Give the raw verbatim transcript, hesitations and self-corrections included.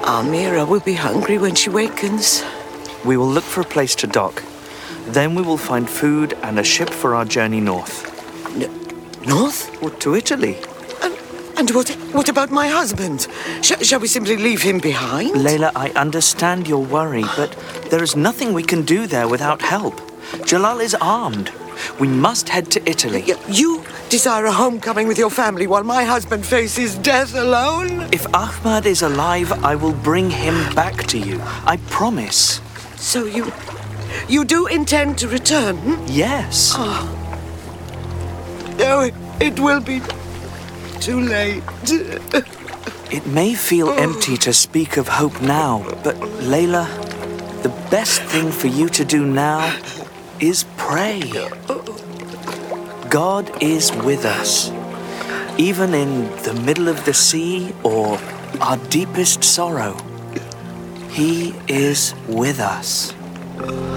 Almira will be hungry when she wakens. We will look for a place to dock. Then we will find food and a ship for our journey north. N- north? Or to Italy. And, and what, what about my husband? Sh- shall we simply leave him behind? Layla, I understand your worry, but there is nothing we can do there without help. Jalal is armed. We must head to Italy. Y- you desire a homecoming with your family while my husband faces death alone? If Ahmad is alive, I will bring him back to you. I promise. So you... you do intend to return? Yes. Oh, it, it will be too late. It may feel empty to speak of hope now, but Layla, the best thing for you to do now is pray. God is with us, even in the middle of the sea or our deepest sorrow. He is with us.